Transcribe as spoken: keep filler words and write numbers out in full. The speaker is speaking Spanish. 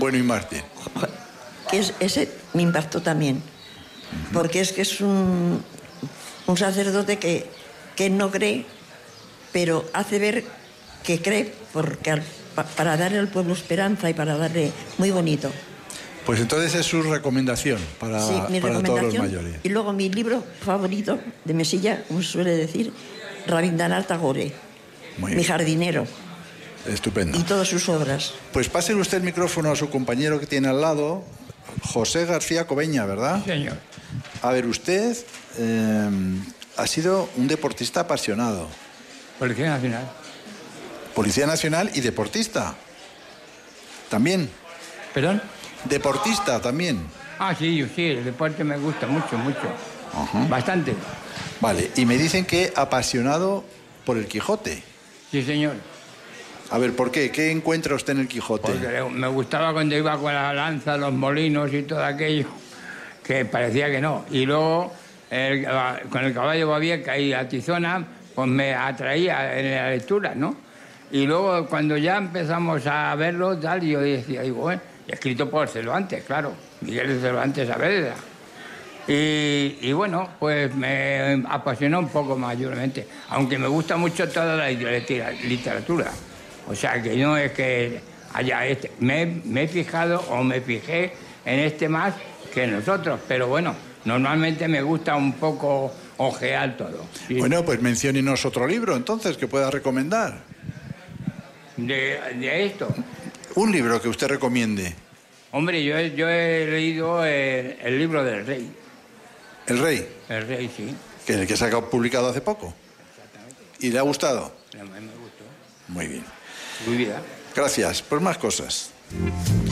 Bueno y Martín. Que es, ese me impactó también, porque es que es un, un sacerdote que, que no cree, pero hace ver que cree porque al, pa, para darle al pueblo esperanza y para darle muy bonito. Pues entonces es su recomendación para, sí, mi para recomendación, todos los mayores. Y luego mi libro favorito de mesilla, como se suele decir, Rabindranath Tagore, Muy mi bien. jardinero. Estupendo. Y todas sus obras. Pues pásele usted el micrófono a su compañero que tiene al lado, José García Cobeña, ¿verdad? Sí, señor. A ver, usted eh, ha sido un deportista apasionado. Policía Nacional. Policía Nacional y deportista. También. ¿Perdón? Deportista también. Ah, sí, yo sí, el deporte me gusta mucho, mucho. Ajá. Bastante. Vale, y me dicen que apasionado por el Quijote. Sí, señor. A ver, ¿por qué? ¿Qué encuentra usted en el Quijote? Porque me gustaba cuando iba con la lanza, los molinos y todo aquello, que parecía que no. Y luego, el, con el caballo Babieca y la tizona, pues me atraía en la lectura, ¿no? Y luego, cuando ya empezamos a verlo, tal, yo decía, digo, bueno, escrito por Cervantes, claro, Miguel de Cervantes Saavedra. Y, y bueno, pues me apasionó un poco mayormente, aunque me gusta mucho toda la literatura. O sea, que no es que haya este. Me, me he fijado o me fijé en este más que en los otros, pero bueno, normalmente me gusta un poco ojear todo. ¿Sí? Bueno, pues menciónenos otro libro, entonces, que pueda recomendar. De, de esto. Un libro que usted recomiende. Hombre, yo, yo he leído el, el libro del Rey. El Rey. El Rey, sí. Que el que se ha publicado hace poco. Exactamente. ¿Y le ha gustado? Me, me gustó. Muy bien. Muy bien. Gracias. Pues más cosas.